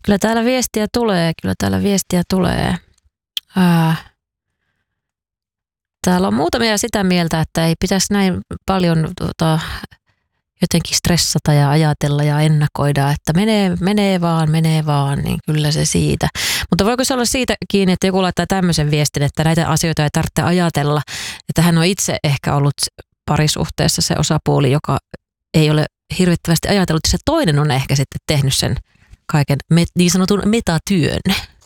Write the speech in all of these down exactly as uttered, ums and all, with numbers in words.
Kyllä täällä viestiä tulee, kyllä täällä viestiä tulee. Ää, täällä on muutamia sitä mieltä, että ei pitäisi näin paljon tota, jotenkin stressata ja ajatella ja ennakoida, että menee, menee vaan, menee vaan, niin kyllä se siitä. Mutta voiko se olla siitä kiinni, että joku laittaa tämmöisen viestin, että näitä asioita ei tarvitse ajatella, että hän on itse ehkä ollut parisuhteessa se osapuoli, joka ei ole hirvittävästi ajatellut, ja se toinen on ehkä sitten tehnyt sen kaiken niin sanotun metatyön.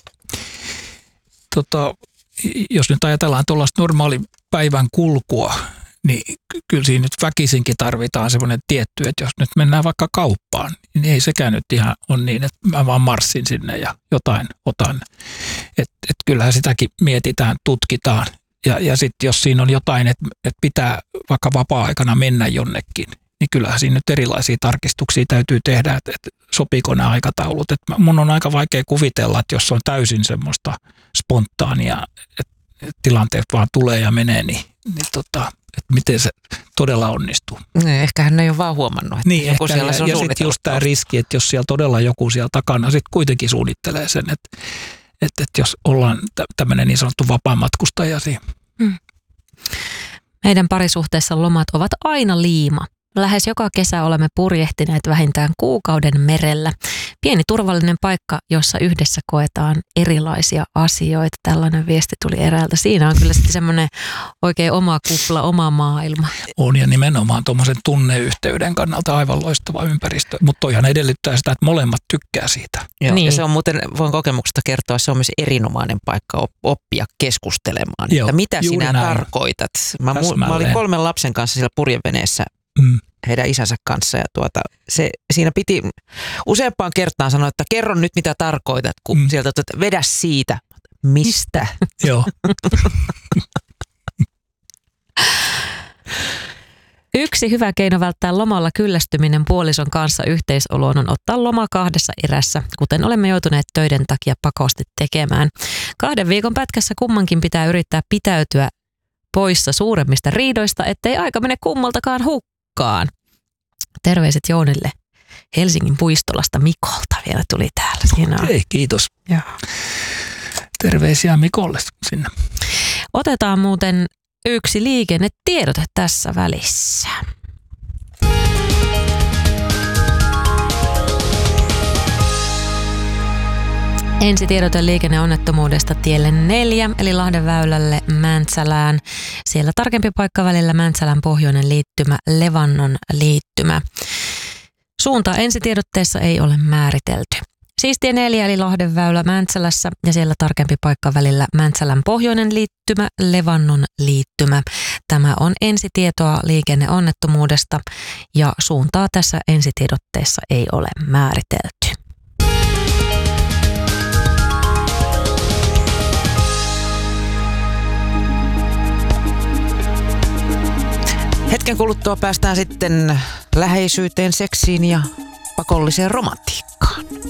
Tota, jos nyt ajatellaan tuollaista normaali päivän kulkua, niin kyllä siinä nyt väkisinkin tarvitaan semmoinen tietty, että jos nyt mennään vaikka kauppaan, niin ei sekään nyt ihan ole niin, että mä vaan marssin sinne ja jotain otan. Että et kyllähän sitäkin mietitään, tutkitaan. Ja, ja sitten jos siinä on jotain, että et pitää vaikka vapaa-aikana mennä jonnekin, niin kyllähän siinä nyt erilaisia tarkistuksia täytyy tehdä, että, että sopiiko nämä aikataulut. Että mun on aika vaikea kuvitella, että jos on täysin semmoista spontaania, että tilanteet vaan tulee ja menee, niin, niin tota, että miten se todella onnistuu. Ne, ehkä hän ei ole vaan huomannut, että niin, joku ehkä, siellä ja, on ja sitten just tämä riski, että jos siellä todella joku siellä takana sitten kuitenkin suunnittelee sen, että, että, että jos ollaan tämmöinen niin sanottu vapaamatkustaja. Hmm. Meidän parisuhteessa lomat ovat aina liima. Lähes joka kesä olemme purjehtineet vähintään kuukauden merellä. Pieni turvallinen paikka, jossa yhdessä koetaan erilaisia asioita. Tällainen viesti tuli eräältä. Siinä on kyllä sitten semmoinen oikein oma kupla, oma maailma. On ja nimenomaan tuommoisen tunneyhteyden kannalta aivan loistava ympäristö. Mutta toihan edellyttää sitä, että molemmat tykkää siitä. Joo, niin. Ja se on muuten, voin kokemuksesta kertoa, se on myös erinomainen paikka oppia keskustelemaan. Joo, että mitä sinä näin. tarkoitat? Mä, mä olin kolmen lapsen kanssa siellä purjeveneessä. Mm. heidän isänsä kanssa ja tuota, se, siinä piti useampaan kertaan sanoa, että kerro nyt mitä tarkoitat, kun mm. sieltä että vedä siitä. Mistä? Joo. Yksi hyvä keino välttää lomalla kyllästyminen puolison kanssa yhteisoloon on ottaa loma kahdessa erässä, kuten olemme joutuneet töiden takia pakosti tekemään. Kahden viikon pätkässä kummankin pitää yrittää pitäytyä poissa suuremmista riidoista, ettei aika mene kummaltakaan hukkaan. Terveiset Joonille Helsingin Puistolasta Mikolta vielä tuli täällä. Siinä on. Hei, kiitos. Joo. Terveisiä Mikolle sinne. Otetaan muuten yksi liikennetiedote tässä välissä. Ensitiedote liikenneonnettomuudesta tielle neljä, eli Lahden väylälle Mäntsälään. Siellä tarkempi paikka välillä Mäntsälän pohjoinen liittymä, Levannon liittymä. Suunta ensitiedotteessa ei ole määritelty. Siis tie neljä, eli Lahden väylä Mäntsälässä ja siellä tarkempi paikka välillä Mäntsälän pohjoinen liittymä, Levannon liittymä. Tämä on ensitietoa liikenneonnettomuudesta ja suuntaa tässä ensitiedotteessa ei ole määritelty. Hetken kuluttua päästään sitten läheisyyteen, seksiin ja pakolliseen romantiikkaan.